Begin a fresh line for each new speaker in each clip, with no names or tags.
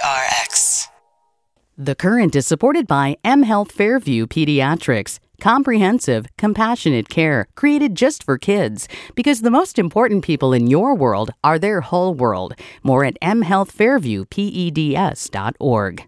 WPRX.
The Current is supported by mHealth Fairview Pediatrics. Comprehensive, compassionate care created just for kids. Because the most important people in your world are their whole world. More at mhealthfairviewpeds.org.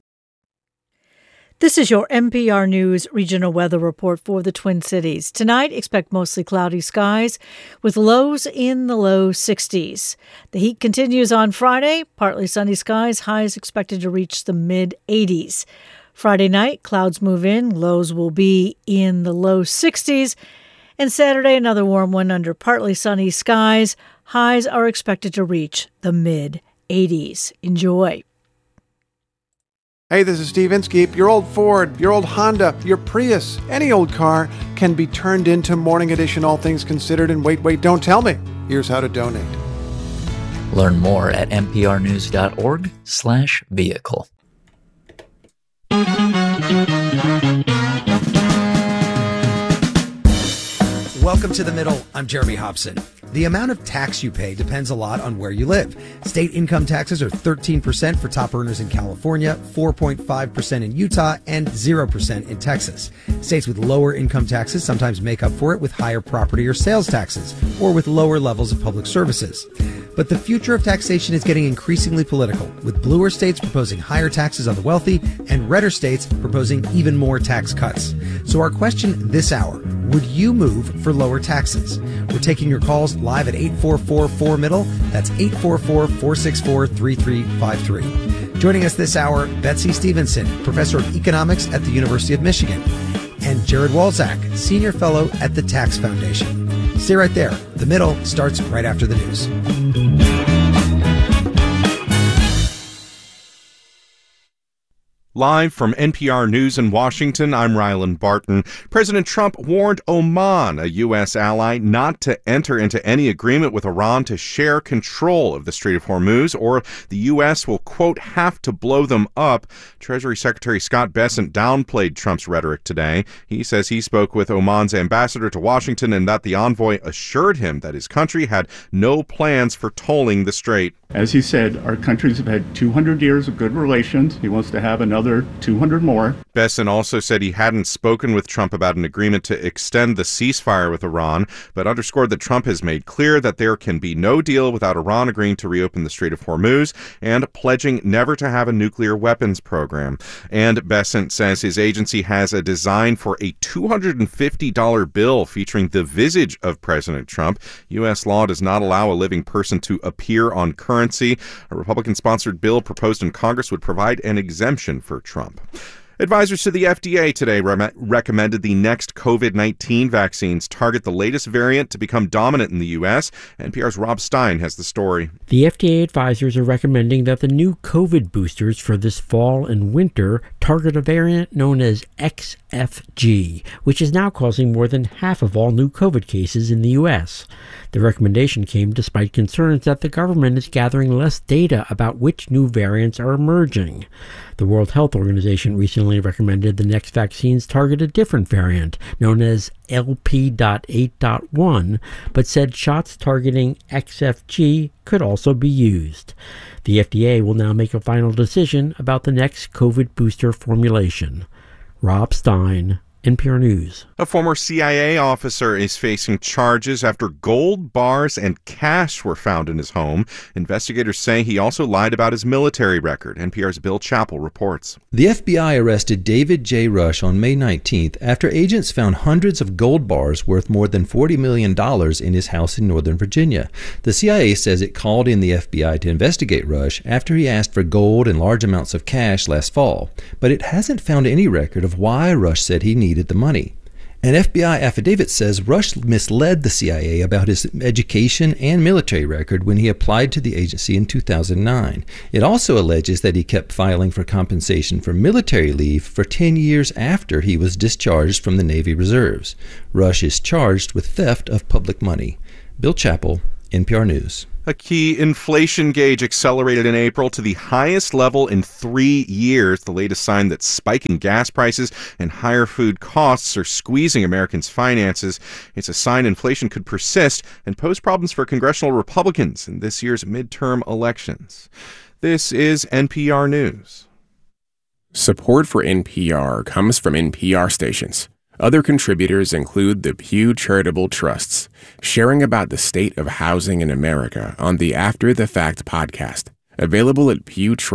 This is your NPR News regional weather report for the Twin Cities. Tonight, expect mostly cloudy skies with lows in the low 60s. The heat continues on Friday. Partly sunny skies, highs expected to reach the mid-80s. Friday night, clouds move in. Lows will be in the low 60s. And Saturday, another warm one under partly sunny skies. Highs are expected to reach the mid-80s. Enjoy.
Hey, this is Steve Inskeep. Your old Ford, your old Honda, your Prius, any old car can be turned into Morning Edition All Things Considered. And wait, don't tell me. Here's how to donate.
Learn more at nprnews.org/vehicle.
Welcome to The Middle. I'm Jeremy Hobson. The amount of tax you pay depends a lot on where you live. State income taxes are 13% for top earners in California, 4.5% in Utah, and 0% in Texas. States with lower income taxes sometimes make up for it with higher property or sales taxes, or with lower levels of public services. But the future of taxation is getting increasingly political, with bluer states proposing higher taxes on the wealthy and redder states proposing even more tax cuts. So our question this hour, would you move for lower taxes? We're taking your calls live at 844-4MIDDLE. That's 844-464-3353. Joining us this hour, Betsy Stevenson, professor of economics at the University of Michigan, and Jared Walczak, senior fellow at the Tax Foundation. Stay right there. The Middle starts right after the news.
Live from NPR News in Washington, I'm Rylan Barton. President Trump warned Oman, a U.S. ally, not to enter into any agreement with Iran to share control of the Strait of Hormuz, or the U.S. will, quote, have to blow them up. Treasury Secretary Scott Bessent downplayed Trump's rhetoric today. He says he spoke with Oman's ambassador to Washington and that the envoy assured him that his country had no plans for tolling the strait.
As he said, our countries have had 200 years of good relations. He wants to have another 200 more.
Bessent also said he hadn't spoken with Trump about an agreement to extend the ceasefire with Iran, but underscored that Trump has made clear that there can be no deal without Iran agreeing to reopen the Strait of Hormuz and pledging never to have a nuclear weapons program. And Bessent says his agency has a design for a $250 bill featuring the visage of President Trump. U.S. law does not allow a living person to appear on currency. A Republican-sponsored bill proposed in Congress would provide an exemption for Trump. Advisors to the FDA today recommended the next COVID-19 vaccines target the latest variant to become dominant in the U.S. NPR's Rob Stein has the story.
The FDA advisors are recommending that the new COVID boosters for this fall and winter target a variant known as XFG, which is now causing more than half of all new COVID cases in the U.S. The recommendation came despite concerns that the government is gathering less data about which new variants are emerging. The World Health Organization recently recommended the next vaccines target a different variant, known as LP.8.1, but said shots targeting XFG could also be used. The FDA will now make a final decision about the next COVID booster formulation. Rob Stein, NPR News.
A former CIA officer is facing charges after gold bars and cash were found in his home. Investigators say he also lied about his military record. NPR's Bill Chappell reports.
The FBI arrested David J. Rush on May 19th after agents found hundreds of gold bars worth more than $40 million in his house in Northern Virginia. The CIA says it called in the FBI to investigate Rush after he asked for gold and large amounts of cash last fall. But it hasn't found any record of why Rush said he needed the money. An FBI affidavit says Rush misled the CIA about his education and military record when he applied to the agency in 2009. It also alleges that he kept filing for compensation for military leave for 10 years after he was discharged from the Navy Reserves. Rush is charged with theft of public money. Bill Chappell, NPR News.
A key inflation gauge accelerated in April to the highest level in 3 years, the latest sign that spiking gas prices and higher food costs are squeezing Americans' finances. It's a sign inflation could persist and pose problems for congressional Republicans in this year's midterm elections. This is NPR News.
Support for NPR comes from NPR stations. Other contributors include the Pew Charitable Trusts, sharing about the state of housing in America on the After the Fact podcast, available at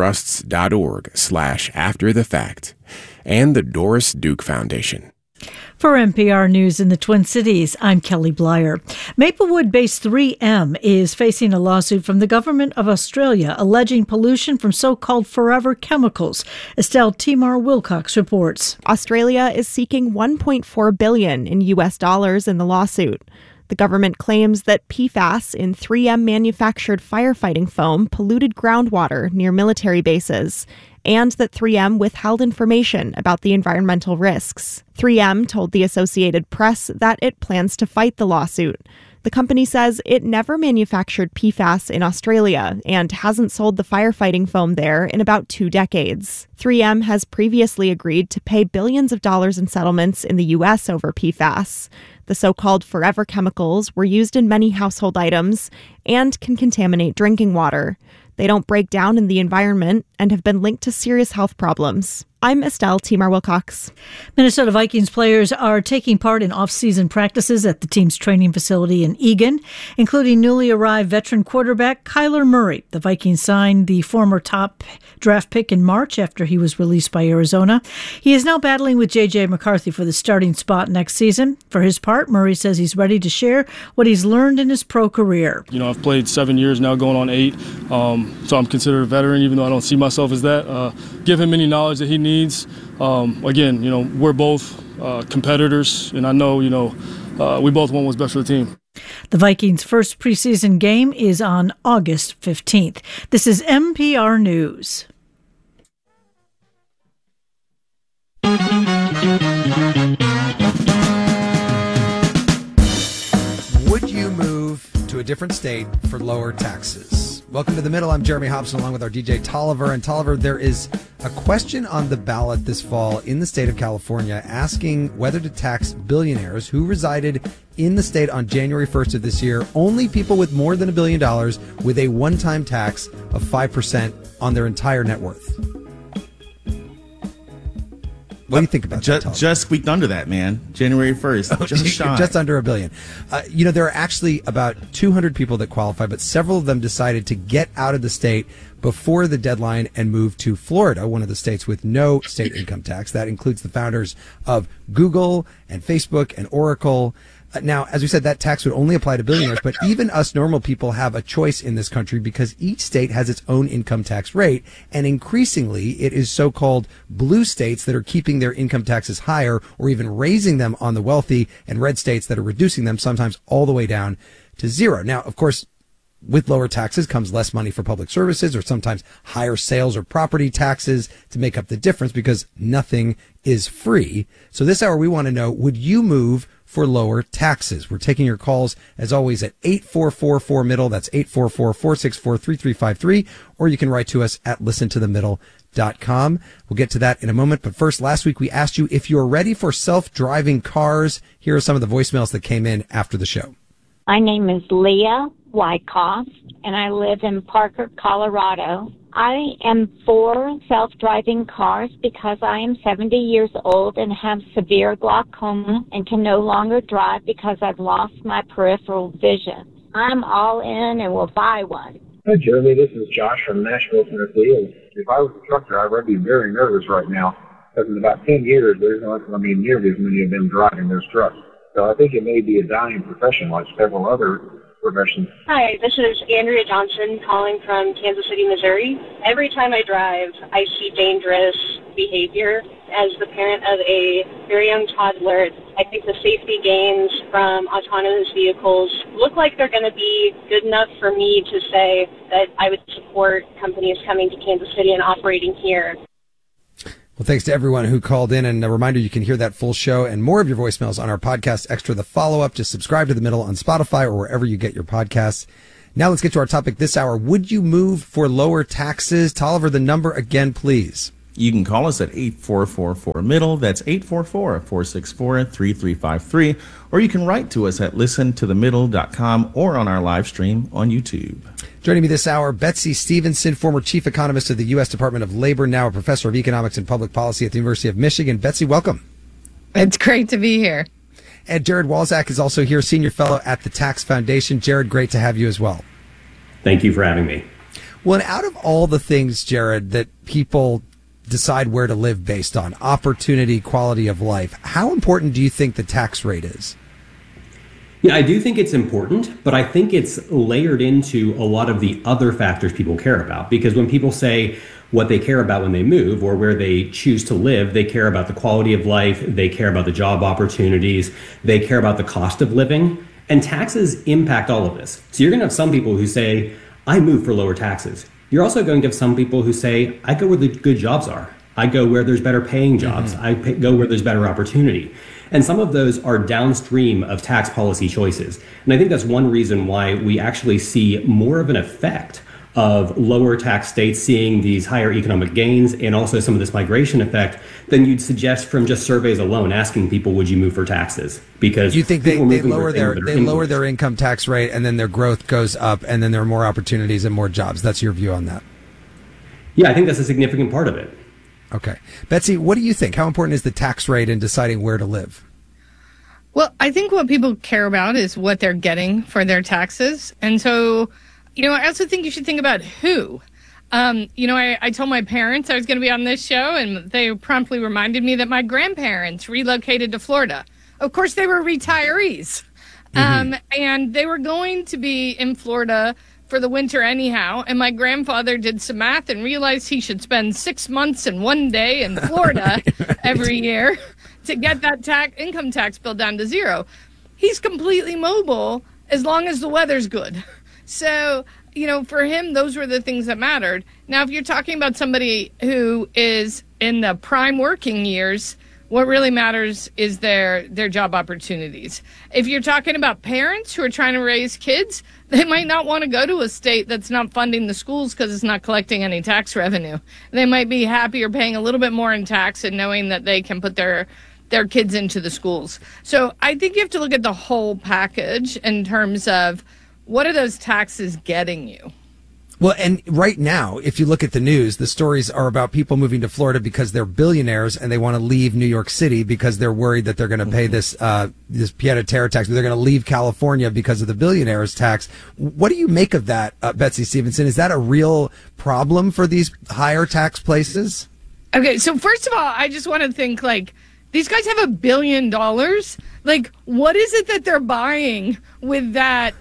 pewtrusts.org/afterthefact, and the Doris Duke Foundation.
For NPR News in the Twin Cities, I'm Kelly Blyer. Maplewood-based 3M is facing a lawsuit from the government of Australia alleging pollution from so-called forever chemicals. Estelle Timar-Wilcox reports.
Australia is seeking $1.4 billion in U.S. dollars in the lawsuit. The government claims that PFAS in 3M manufactured firefighting foam polluted groundwater near military bases, and that 3M withheld information about the environmental risks. 3M told the Associated Press that it plans to fight the lawsuit. The company says it never manufactured PFAS in Australia and hasn't sold the firefighting foam there in about 2 decades. 3M has previously agreed to pay billions of dollars in settlements in the U.S. over PFAS. The so-called forever chemicals were used in many household items and can contaminate drinking water. They don't break down in the environment and have been linked to serious health problems. I'm Estelle Timar-Wilcox.
Minnesota Vikings players are taking part in off-season practices at the team's training facility in Eagan, including newly arrived veteran quarterback Kyler Murray. The Vikings signed the former top draft pick in March after he was released by Arizona. He is now battling with J.J. McCarthy for the starting spot next season. For his part, Murray says he's ready to share what he's learned in his pro career.
I've played 7 years now, going on 8, so I'm considered a veteran, even though I don't see myself as that. Give him any knowledge that he needs. Again, we're both competitors, and I know, we both want what's best for the team.
The Vikings' first preseason game is on August 15th. This is NPR News.
Would you move to a different state for lower taxes? Welcome to The Middle. I'm Jeremy Hobson along with our DJ Tolliver. And Tolliver, there is a question on the ballot this fall in the state of California asking whether to tax billionaires who resided in the state on January 1st of this year, only people with more than $1 billion with a one-time tax of 5% on their entire net worth. What do you think about that?
Just squeaked under that, man. January 1st.
Just under $1 billion. There are actually about 200 people that qualify, but several of them decided to get out of the state before the deadline and move to Florida, one of the states with no state income tax. That includes the founders of Google and Facebook and Oracle. Now, as we said, that tax would only apply to billionaires, but even us normal people have a choice in this country because each state has its own income tax rate, and increasingly it is so-called blue states that are keeping their income taxes higher or even raising them on the wealthy, and red states that are reducing them sometimes all the way down to zero. Now, of course, with lower taxes comes less money for public services or sometimes higher sales or property taxes to make up the difference because nothing is free. So this hour we want to know, would you move for lower taxes? We're taking your calls as always at 844-4MIDDLE. That's 844-464-3353. Or you can write to us at listentothemiddle.com. We'll get to that in a moment. But first, last week we asked you if you're ready for self-driving cars. Here are some of the voicemails that came in after the show.
My name is Leah Wyckoff, and I live in Parker, Colorado. I am for self-driving cars because I am 70 years old and have severe glaucoma and can no longer drive because I've lost my peripheral vision. I'm all in and will buy one.
Hi, Jeremy. This is Josh from Nashville, Tennessee. If I was a truck driver, I'd be very nervous right now because in about 10 years, there's not going to be nearly as many of them driving those trucks. So I think it may be a dying profession like several other professions.
Hi, this is Andrea Johnson calling from Kansas City, Missouri. Every time I drive, I see dangerous behavior. As the parent of a very young toddler, I think the safety gains from autonomous vehicles look like they're going to be good enough for me to say that I would support companies coming to Kansas City and operating here.
Well, thanks to everyone who called in. And a reminder, you can hear that full show and more of your voicemails on our podcast Extra, the follow-up. Just subscribe to The Middle on Spotify or wherever you get your podcasts. Now let's get to our topic this hour. Would you move for lower taxes? Tolliver, the number again, please.
You can call us at 844-4MIDDLE. That's 844-464-3353. or you can write to us at listentothemiddle.com or on our live stream on YouTube.
Joining me this hour, Betsy Stevenson, former chief economist of the U.S. Department of Labor, now a professor of economics and public policy at the University of Michigan. Betsy, welcome.
It's great to be here.
And Jared Walczak is also here, senior fellow at the Tax Foundation. Jared, great to have you as well.
Thank you for having me.
Well, and out of all the things, Jared, that people decide where to live based on, opportunity, quality of life, how important do you think the tax rate is?
Yeah, I do think it's important, but I think it's layered into a lot of the other factors people care about. Because when people say what they care about when they move or where they choose to live, they care about the quality of life, they care about the job opportunities, they care about the cost of living, and taxes impact all of this. So you're going to have some people who say, I move for lower taxes. You're also going to have some people who say, I go where the good jobs are. I go where there's better paying jobs. I go where there's better opportunity. And some of those are downstream of tax policy choices. And I think that's one reason why we actually see more of an effect of lower tax states seeing these higher economic gains and also some of this migration effect than you'd suggest from just surveys alone asking people, would you move for taxes? Because
you think they lower their income tax rate and then their growth goes up and then there are more opportunities and more jobs. That's your view on that?
Yeah, I think that's a significant part of it.
Okay. Betsy, what do you think? How important is the tax rate in deciding where to live?
Well, I think what people care about is what they're getting for their taxes. And so, I also think you should think about who. I told my parents I was going to be on this show, and they promptly reminded me that my grandparents relocated to Florida. Of course, they were retirees. And they were going to be in Florida for the winter anyhow, and my grandfather did some math and realized he should spend 6 months and 1 day in Florida every year to get that income tax bill down to zero. He's completely mobile as long as the weather's good. So, for him, those were the things that mattered. Now, if you're talking about somebody who is in the prime working years, what really matters is their job opportunities. If you're talking about parents who are trying to raise kids, they might not want to go to a state that's not funding the schools because it's not collecting any tax revenue. They might be happier paying a little bit more in tax and knowing that they can put their kids into the schools. So I think you have to look at the whole package in terms of what are those taxes getting you?
Well, and right now, if you look at the news, the stories are about people moving to Florida because they're billionaires and they want to leave New York City because they're worried that they're going to pay this pied-à-terre tax. They're going to leave California because of the billionaires tax. What do you make of that, Betsy Stevenson? Is that a real problem for these higher tax places?
Okay, so first of all, I just want to think, these guys have $1 billion. What is it that they're buying with that,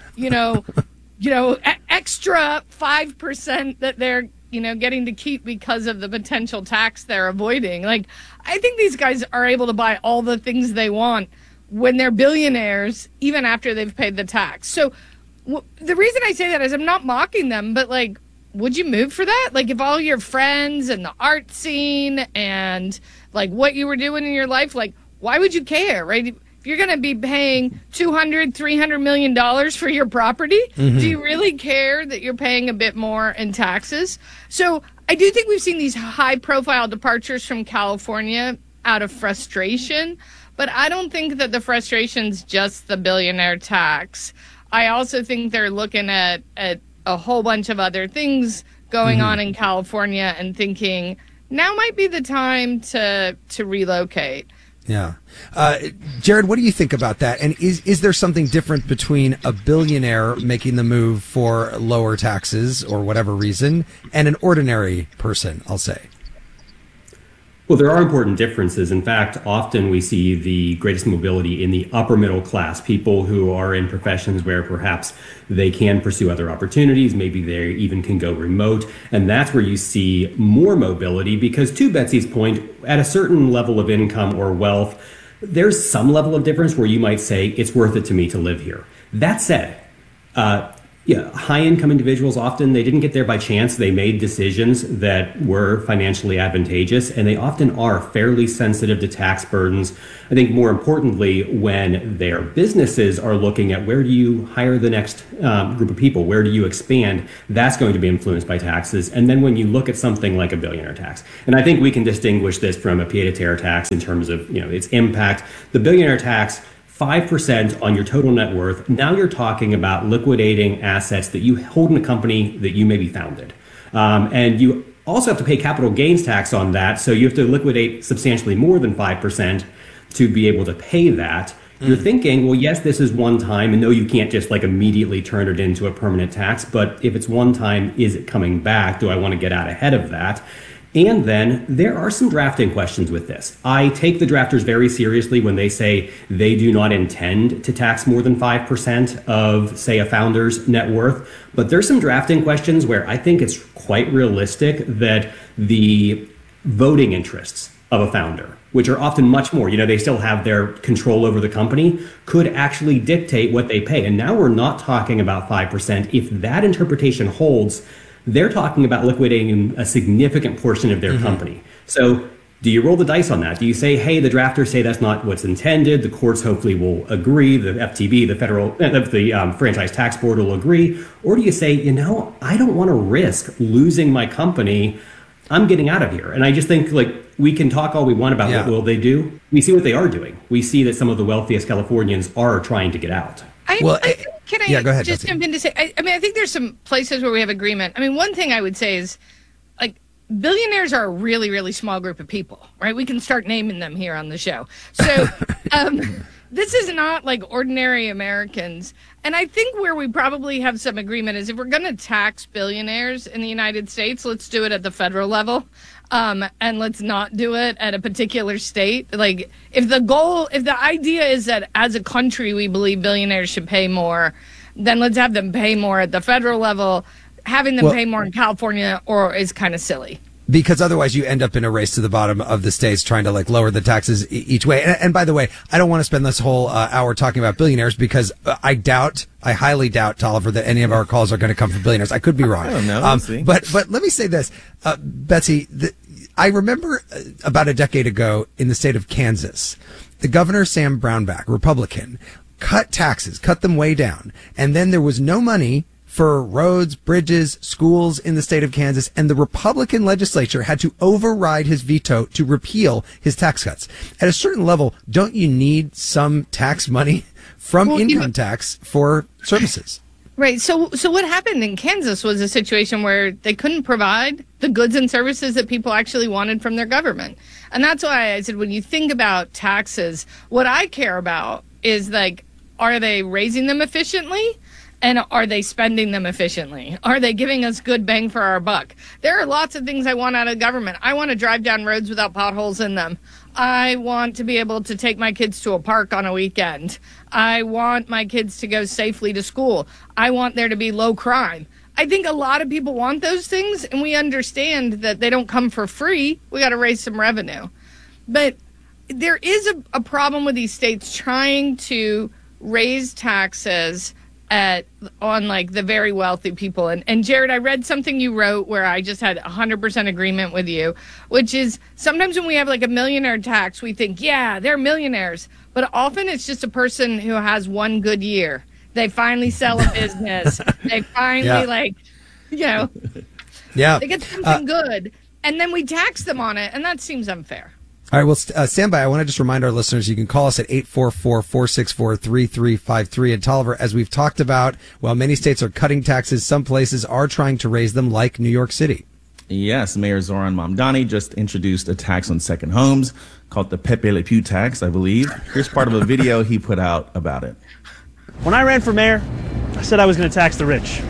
extra 5% that they're, getting to keep because of the potential tax they're avoiding? I think these guys are able to buy all the things they want when they're billionaires, even after they've paid the tax. So the reason I say that is I'm not mocking them, but would you move for that? If all your friends and the art scene and what you were doing in your life, why would you care, right? If you're going to be paying $200-300 million for your property, do you really care that you're paying a bit more in taxes? So I do think we've seen these high-profile departures from California out of frustration, but I don't think that the frustration's just the billionaire tax. I also think they're looking at a whole bunch of other things going on in California and thinking now might be the time to relocate.
Yeah. Jared, what do you think about that? And is there something different between a billionaire making the move for lower taxes or whatever reason and an ordinary person, I'll say?
Well, there are important differences. In fact, often we see the greatest mobility in the upper middle class, people who are in professions where perhaps they can pursue other opportunities. Maybe they even can go remote. And that's where you see more mobility because, to Betsy's point, at a certain level of income or wealth, there's some level of difference where you might say it's worth it to me to live here. That said, high-income individuals, often they didn't get there by chance. They made decisions that were financially advantageous, and they often are fairly sensitive to tax burdens. I think more importantly, when their businesses are looking at where do you hire the next group of people, where do you expand, that's going to be influenced by taxes. And then when you look at something like a billionaire tax, and I think we can distinguish this from a pied-à-terre tax in terms of its impact. The billionaire tax 5% on your total net worth, now you're talking about liquidating assets that you hold in a company that you maybe founded. And you also have to pay capital gains tax on that, so you have to liquidate substantially more than 5% to be able to pay that. You're thinking, well, yes, this is one time, and no, you can't just like immediately turn it into a permanent tax, but if it's one time, is it coming back? Do I want to get out ahead of that? And then there are some drafting questions with this. I take the drafters very seriously when they say they do not intend to tax more than 5% of, say, a founder's net worth. But there's some drafting questions where I think it's quite realistic that the voting interests of a founder, which are often much more, they still have their control over the company, could actually dictate what they pay. And now we're not talking about 5%. If that interpretation holds, they're talking about liquidating a significant portion of their company. So do you roll the dice on that? Do you say, hey, the drafters say that's not what's intended. The courts hopefully will agree. The FTB, the Franchise Tax Board will agree. Or do you say, I don't want to risk losing my company. I'm getting out of here. And I just think we can talk all we want about what will they do. We see what they are doing. We see that some of the wealthiest Californians are trying to get out.
Can I
go ahead,
just jump in to say, I think there's some places where we have agreement. One thing I would say is, billionaires are a really, really small group of people, right? We can start naming them here on the show. So this is not like ordinary Americans. And I think where we probably have some agreement is if we're going to tax billionaires in the United States, let's do it at the federal level. And let's not do it at a particular state. If the idea is that as a country we believe billionaires should pay more, then let's have them pay more at the federal level. Having them pay more in California is kind of silly.
Because otherwise you end up in a race to the bottom of the states trying to lower the taxes each way. And by the way, I don't want to spend this whole hour talking about billionaires because I highly doubt, Tolliver, that any of our calls are going to come from billionaires. I could be wrong.
I don't know.
But let me say this, Betsy, I remember about a decade ago in the state of Kansas, the governor, Sam Brownback, Republican, cut taxes, cut them way down. And then there was no money for roads, bridges, schools in the state of Kansas, and the Republican legislature had to override his veto to repeal his tax cuts. At a certain level, don't you need some tax money from income tax for services?
Right. So what happened in Kansas was a situation where they couldn't provide the goods and services that people actually wanted from their government. And that's why I said, when you think about taxes, what I care about is are they raising them efficiently? And are they spending them efficiently? Are they giving us good bang for our buck? There are lots of things I want out of government. I want to drive down roads without potholes in them. I want to be able to take my kids to a park on a weekend. I want my kids to go safely to school. I want there to be low crime. I think a lot of people want those things, and we understand that they don't come for free. We got to raise some revenue. But there is a problem with these states trying to raise taxes on the very wealthy people. And Jared, I read something you wrote where I just had 100% agreement with you, which is sometimes when we have a millionaire tax, we think, yeah, they're millionaires. But often it's just a person who has one good year. They finally sell a business. They finally they get something good. And then we tax them on it. And that seems unfair.
All right, well, stand by. I want to just remind our listeners, you can call us at 844-464-3353. And Tolliver, as we've talked about, while many states are cutting taxes, some places are trying to raise them, like New York City.
Yes, Mayor Zoran Mamdani just introduced a tax on second homes called the Pepe Le Pew tax, I believe. Here's part of a video he put out about it.
When I ran for mayor, I said I was going to tax the rich.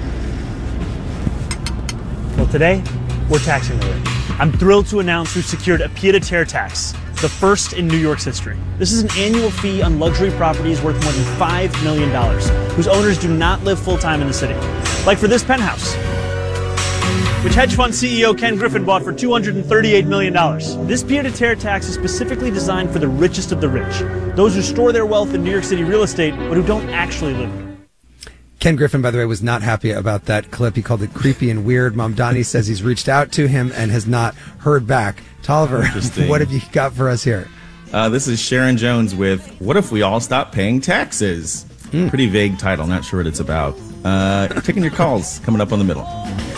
Well, today, we're taxing the rich. I'm thrilled to announce we've secured a pied-à-terre tax, the first in New York's history. This is an annual fee on luxury properties worth more than $5 million, whose owners do not live full-time in the city. Like for this penthouse, which hedge fund CEO Ken Griffin bought for $238 million. This pied-à-terre tax is specifically designed for the richest of the rich, those who store their wealth in New York City real estate, but who don't actually live there.
Ken Griffin, by the way, was not happy about that clip. He called it creepy and weird. Mamdani says he's reached out to him and has not heard back. Tolliver, what have you got for us here?
This is Sharon Jones with What If We All Stop Paying Taxes? Pretty vague title. Not sure what it's about. Taking your calls coming up on The Middle.